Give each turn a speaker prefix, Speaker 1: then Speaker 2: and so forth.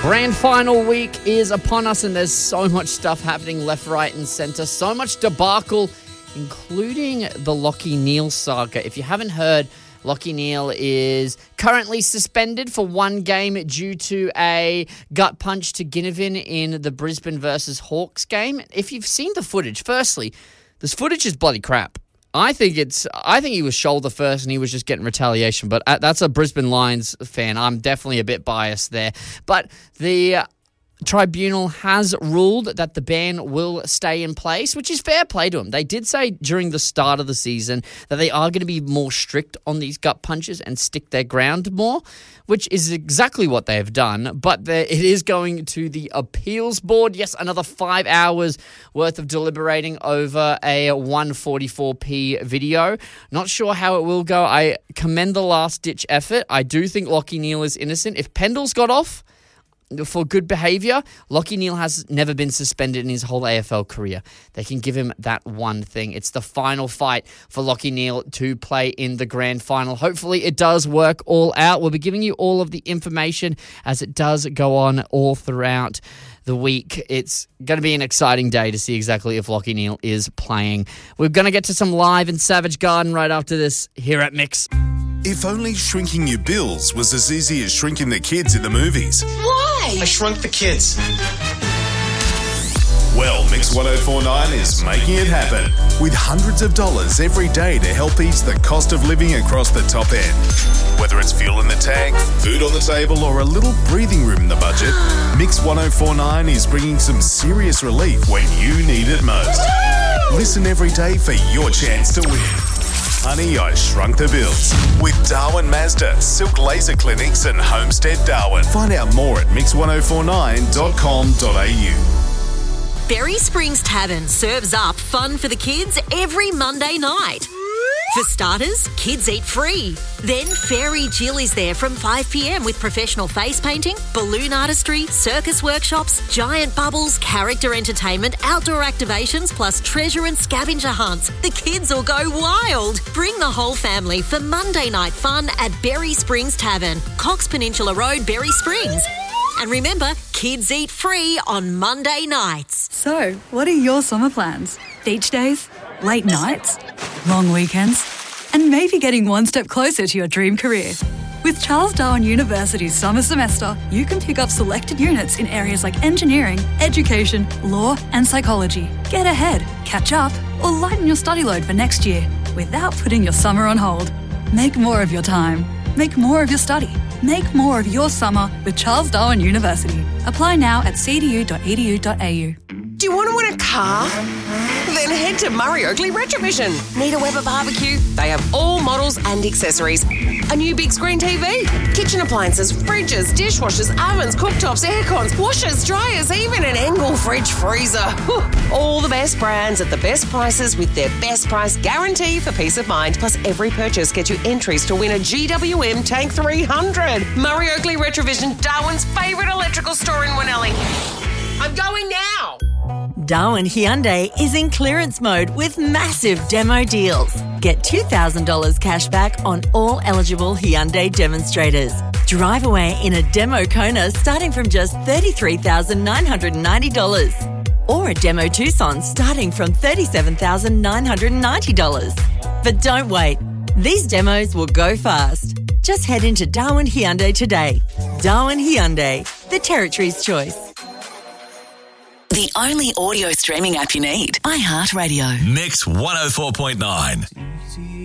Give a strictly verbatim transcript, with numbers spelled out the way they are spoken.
Speaker 1: Grand final week is upon us, and there's so much stuff happening left, right, and centre. So much debacle, including the Lachie Neale saga. If you haven't heard, Lachie Neale is currently suspended for one game due to a gut punch to Ginnivan in the Brisbane versus Hawks game. If you've seen the footage, firstly, this footage is bloody crap. I think it's. I think he was shoulder first and he was just getting retaliation. But that's a Brisbane Lions fan. I'm definitely a bit biased there. But the uh, tribunal has ruled that the ban will stay in place, which is fair play to them. They did say during the start of the season that they are going to be more strict on these gut punches and stick their ground more, which is exactly what they have done. But it is going to the appeals board. Yes, another five hours worth of deliberating over a one forty-four p video. Not sure how it will go. I commend the last-ditch effort. I do think Lachie Neale is innocent. If Pendle's got off for good behaviour, Lachie Neale has never been suspended in his whole A F L career. They can give him that one thing. It's the final fight for Lachie Neale to play in the grand final. Hopefully it does work all out. We'll be giving you all of the information as it does go on all throughout the week. It's going to be an exciting day to see exactly if Lachie Neale is playing. We're going to get to some live in Savage Garden right after this here at Mix.
Speaker 2: If only shrinking your bills was as easy as shrinking the kids in the movies.
Speaker 3: Why? I shrunk the kids.
Speaker 2: Well, Mix one oh four point nine is making it happen with hundreds of dollars every day to help ease the cost of living across the top end. Whether it's fuel in the tank, food on the table, or a little breathing room in the budget, Mix one oh four point nine is bringing some serious relief when you need it most. Listen every day for your chance to win. Honey, I Shrunk the Bills with Darwin Mazda, Silk Laser Clinics and Homestead Darwin. Find out more at mix one oh four nine dot com dot a u.
Speaker 4: Berry Springs Tavern serves up fun for the kids every Monday night. For starters, kids eat free. Then Fairy Jill is there from five p.m. with professional face painting, balloon artistry, circus workshops, giant bubbles, character entertainment, outdoor activations, plus treasure and scavenger hunts. The kids will go wild. Bring the whole family for Monday night fun at Berry Springs Tavern, Cox Peninsula Road, Berry Springs. And remember, kids eat free on Monday nights.
Speaker 5: So, what are your summer plans? Beach days? Late nights? Long weekends? And maybe getting one step closer to your dream career. With Charles Darwin University's summer semester, you can pick up selected units in areas like engineering, education, law, and psychology. Get ahead, catch up, or lighten your study load for next year without putting your summer on hold. Make more of your time. Make more of your study. Make more of your summer with Charles Darwin University. Apply now at c d u dot e d u dot a u.
Speaker 3: Do you want to win a car? Then head to Murray Oakley Retrovision. Need a Weber barbecue? They have all models and accessories. A new big screen T V, kitchen appliances, fridges, dishwashers, ovens, cooktops, aircons, washers, dryers, even an Engel fridge freezer. Whew. All the best brands at the best prices with their best price guarantee for peace of mind. Plus, every purchase gets you entries to win a G W M Tank three hundred. Murray Oakley Retrovision, Darwin's favourite electrical store in Winnelling. I'm going now.
Speaker 4: Darwin Hyundai is in clearance mode with massive demo deals. Get two thousand dollars cash back on all eligible Hyundai demonstrators. Drive away in a demo Kona starting from just thirty-three thousand nine hundred ninety dollars. Or a demo Tucson starting from thirty-seven thousand nine hundred ninety dollars. But don't wait. These demos will go fast. Just head into Darwin Hyundai today. Darwin Hyundai, the Territory's choice.
Speaker 6: The only audio streaming app you need. iHeartRadio.
Speaker 7: Mix one oh four point nine.